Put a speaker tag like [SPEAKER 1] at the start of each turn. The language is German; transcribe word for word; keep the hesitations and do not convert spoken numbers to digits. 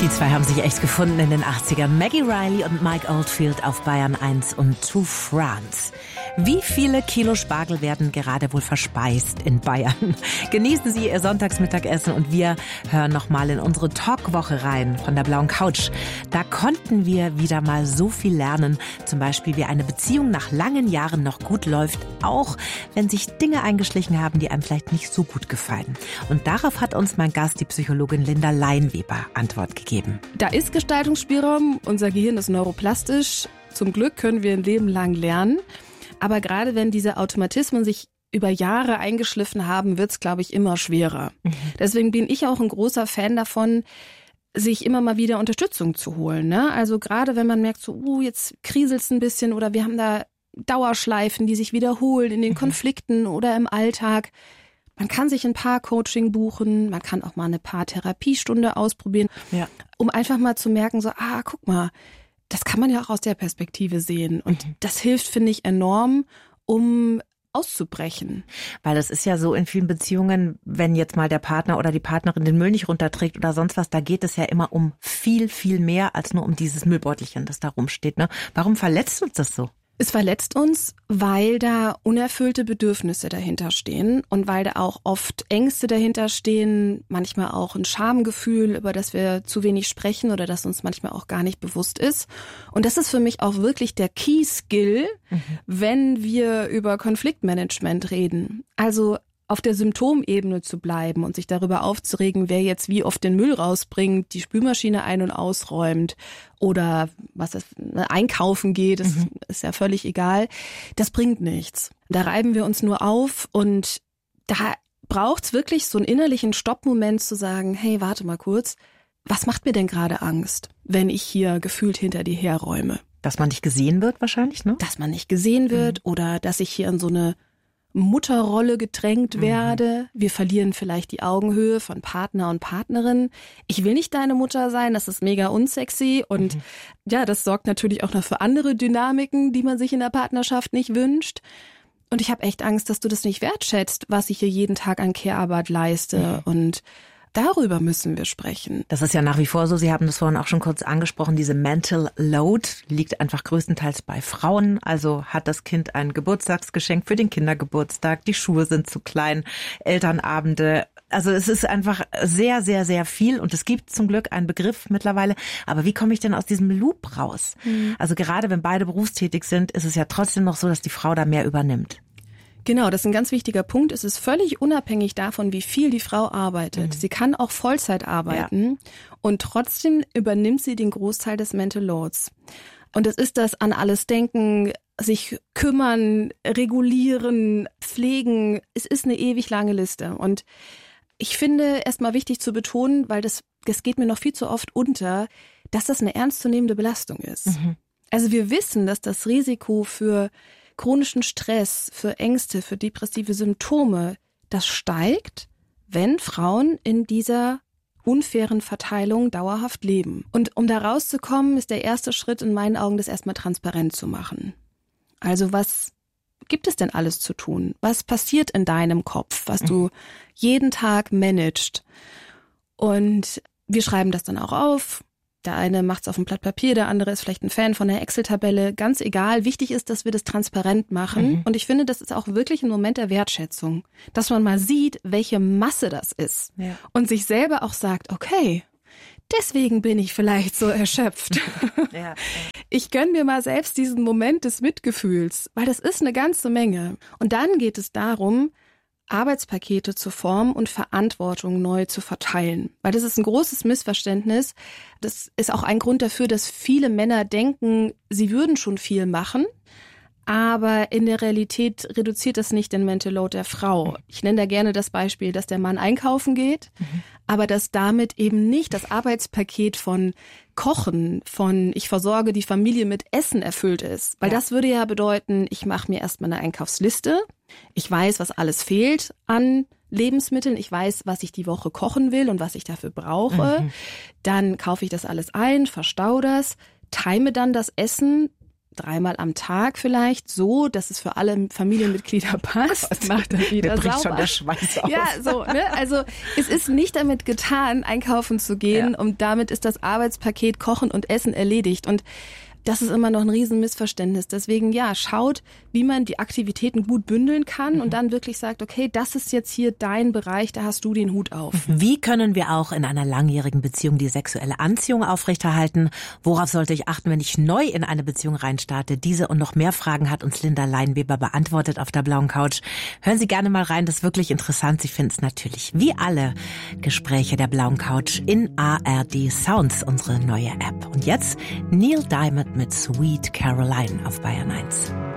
[SPEAKER 1] Die zwei haben sich echt gefunden in den achtzigern. Maggie Reilly und Mike Oldfield auf Bayern eins und To France. Wie viele Kilo Spargel werden gerade wohl verspeist in Bayern? Genießen Sie Ihr Sonntagsmittagessen und wir hören nochmal in unsere Talkwoche rein von der Blauen Couch. Da konnten wir wieder mal so viel lernen. Zum Beispiel, wie eine Beziehung nach langen Jahren noch gut läuft, auch wenn sich Dinge eingeschlichen haben, die einem vielleicht nicht so gut gefallen. Und darauf hat uns mein Gast, die Psychologin Linda Leinweber, Antwort gegeben.
[SPEAKER 2] Da ist Gestaltungsspielraum. Unser Gehirn ist neuroplastisch. Zum Glück können wir ein Leben lang lernen. Aber gerade wenn diese Automatismen sich über Jahre eingeschliffen haben, wird's, glaube ich, immer schwerer. Mhm. Deswegen bin ich auch ein großer Fan davon, sich immer mal wieder Unterstützung zu holen. Ne? Also gerade wenn man merkt, so, uh, jetzt kriselt's ein bisschen oder wir haben da Dauerschleifen, die sich wiederholen in den mhm. Konflikten oder im Alltag. Man kann sich ein Paar-Coaching buchen, man kann auch mal eine Paar-Therapiestunde ausprobieren, ja. um einfach mal zu merken, so, ah, guck mal, das kann man ja auch aus der Perspektive sehen. Und mhm. das hilft, finde ich, enorm, um auszubrechen.
[SPEAKER 1] Weil das ist ja so in vielen Beziehungen, wenn jetzt mal der Partner oder die Partnerin den Müll nicht runterträgt oder sonst was, da geht es ja immer um viel, viel mehr als nur um dieses Müllbeutelchen, das da rumsteht. Ne? Warum verletzt uns das so?
[SPEAKER 2] Es verletzt uns, weil da unerfüllte Bedürfnisse dahinter stehen und weil da auch oft Ängste dahinter stehen, manchmal auch ein Schamgefühl, über das wir zu wenig sprechen oder das uns manchmal auch gar nicht bewusst ist. Und das ist für mich auch wirklich der Key-Skill, mhm. wenn wir über Konfliktmanagement reden. Also auf der Symptomebene zu bleiben und sich darüber aufzuregen, wer jetzt wie oft den Müll rausbringt, die Spülmaschine ein- und ausräumt oder was es, ne, einkaufen geht, das mhm. ist ja völlig egal. Das bringt nichts. Da reiben wir uns nur auf und da braucht's wirklich so einen innerlichen Stoppmoment zu sagen, hey, warte mal kurz, was macht mir denn gerade Angst, wenn ich hier gefühlt hinter dir herräume?
[SPEAKER 1] Dass man nicht gesehen wird wahrscheinlich, ne?
[SPEAKER 2] Dass man nicht gesehen wird mhm. oder dass ich hier in so eine Mutterrolle gedrängt werde. Wir verlieren vielleicht die Augenhöhe von Partner und Partnerin. Ich will nicht deine Mutter sein, das ist mega unsexy und mhm. ja, das sorgt natürlich auch noch für andere Dynamiken, die man sich in der Partnerschaft nicht wünscht. Und ich habe echt Angst, dass du das nicht wertschätzt, was ich hier jeden Tag an Care-Arbeit leiste mhm. und darüber müssen wir sprechen.
[SPEAKER 1] Das ist ja nach wie vor so, Sie haben das vorhin auch schon kurz angesprochen, diese Mental Load liegt einfach größtenteils bei Frauen. Also hat das Kind ein Geburtstagsgeschenk für den Kindergeburtstag, die Schuhe sind zu klein, Elternabende. Also es ist einfach sehr, sehr, sehr viel und es gibt zum Glück einen Begriff mittlerweile. Aber wie komme ich denn aus diesem Loop raus? Mhm. Also gerade wenn beide berufstätig sind, ist es ja trotzdem noch so, dass die Frau da mehr übernimmt.
[SPEAKER 2] Genau, das ist ein ganz wichtiger Punkt. Es ist völlig unabhängig davon, wie viel die Frau arbeitet. Mhm. Sie kann auch Vollzeit arbeiten ja. und trotzdem übernimmt sie den Großteil des Mental Loads. Und es ist das an alles denken, sich kümmern, regulieren, pflegen. Es ist eine ewig lange Liste. Und ich finde erstmal wichtig zu betonen, weil das, das geht mir noch viel zu oft unter, dass das eine ernstzunehmende Belastung ist. Mhm. Also wir wissen, dass das Risiko für chronischen Stress, für Ängste, für depressive Symptome, das steigt, wenn Frauen in dieser unfairen Verteilung dauerhaft leben. Und um da rauszukommen, ist der erste Schritt in meinen Augen, das erstmal transparent zu machen. Also was gibt es denn alles zu tun? Was passiert in deinem Kopf, was du jeden Tag managst? Und wir schreiben das dann auch auf. Der eine macht es auf dem Blatt Papier, der andere ist vielleicht ein Fan von der Excel-Tabelle. Ganz egal. Wichtig ist, dass wir das transparent machen. Mhm. Und ich finde, das ist auch wirklich ein Moment der Wertschätzung, dass man mal sieht, welche Masse das ist. Ja. Und sich selber auch sagt, okay, deswegen bin ich vielleicht so erschöpft. Ja, ja. Ich gönn mir mal selbst diesen Moment des Mitgefühls, weil das ist eine ganze Menge. Und dann geht es darum, Arbeitspakete zu formen und Verantwortung neu zu verteilen. Weil das ist ein großes Missverständnis. Das ist auch ein Grund dafür, dass viele Männer denken, sie würden schon viel machen, aber in der Realität reduziert das nicht den Mental Load der Frau. Ich nenne da gerne das Beispiel, dass der Mann einkaufen geht, mhm. aber dass damit eben nicht das Arbeitspaket von Kochen, von ich versorge die Familie mit Essen erfüllt ist. Weil ja. das würde ja bedeuten, ich mache mir erstmal eine Einkaufsliste. Ich weiß, was alles fehlt an Lebensmitteln. Ich weiß, was ich die Woche kochen will und was ich dafür brauche. Mhm. Dann kaufe ich das alles ein, verstaue das, time dann das Essen dreimal am Tag vielleicht, so, dass es für alle Familienmitglieder passt.
[SPEAKER 1] Das
[SPEAKER 2] macht er wieder
[SPEAKER 1] sauber.
[SPEAKER 2] Schon
[SPEAKER 1] der Schweiß auf.
[SPEAKER 2] Ja, so, ne? Also es ist nicht damit getan, einkaufen zu gehen, ja. und damit ist das Arbeitspaket Kochen und Essen erledigt. Und das ist immer noch ein Riesenmissverständnis. Deswegen, ja, schaut, wie man die Aktivitäten gut bündeln kann, mhm. und dann wirklich sagt, okay, das ist jetzt hier dein Bereich, da hast du den Hut auf.
[SPEAKER 1] Wie können wir auch in einer langjährigen Beziehung die sexuelle Anziehung aufrechterhalten? Worauf sollte ich achten, wenn ich neu in eine Beziehung reinstarte? Diese und noch mehr Fragen hat uns Linda Leinweber beantwortet auf der blauen Couch. Hören Sie gerne mal rein, das ist wirklich interessant. Sie finden es natürlich, wie alle Gespräche der blauen Couch, in A R D Sounds, unsere neue App. Und jetzt Neil Diamond mit Sweet Caroline auf Bayern eins.